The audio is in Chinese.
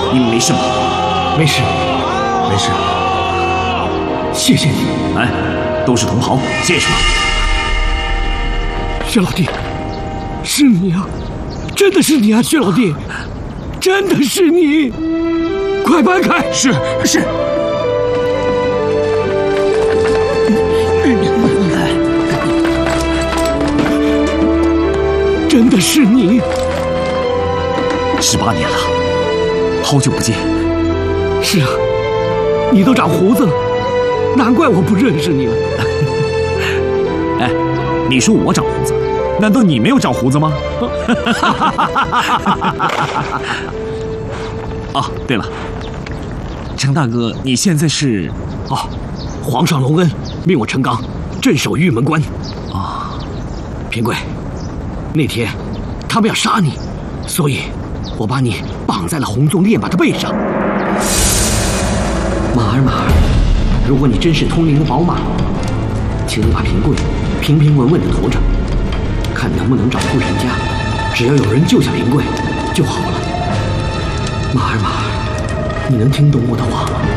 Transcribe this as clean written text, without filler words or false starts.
你们没事吗？ 没事，没事。谢谢你。 哎，都是同行，谢什么？ 薛老弟，是你啊，真的是你啊，薛老弟，真的是你，快搬开！ 是。 真的是你 ！18年了，好久不见。 是啊，你都长胡子了，难怪我不认识你了。 哎，你说我长胡子，难道你没有长胡子吗？哦，对了，程大哥，你现在是？ 哦，皇上隆恩，命我陈刚镇守玉门关。 啊， 平贵。那天，他们要杀你，所以我把你绑在了红鬃烈马的背上。马儿，如果你真是通灵的宝马，请你把平贵平平稳稳地驮着，看能不能找户人家，只要有人救下平贵就好了。马儿，你能听懂我的话吗？